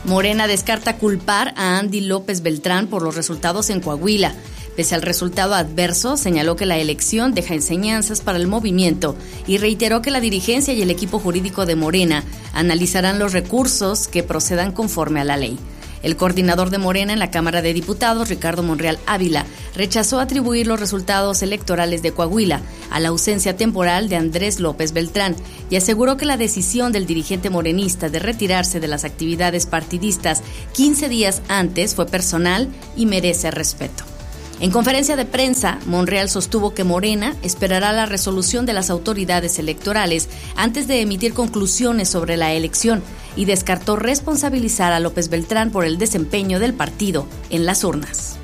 Morena descarta culpar a Andy López Beltrán por los resultados en Coahuila. Pese al resultado adverso, señaló que la elección deja enseñanzas para el movimiento y reiteró que la dirigencia y el equipo jurídico de Morena analizarán los recursos que procedan conforme a la ley. El coordinador de Morena en la Cámara de Diputados, Ricardo Monreal Ávila, rechazó atribuir los resultados electorales de Coahuila a la ausencia temporal de Andrés López Beltrán y aseguró que la decisión del dirigente morenista de retirarse de las actividades partidistas 15 días antes fue personal y merece respeto. En conferencia de prensa, Monreal sostuvo que Morena esperará la resolución de las autoridades electorales antes de emitir conclusiones sobre la elección y descartó responsabilizar a López Beltrán por el desempeño del partido en las urnas.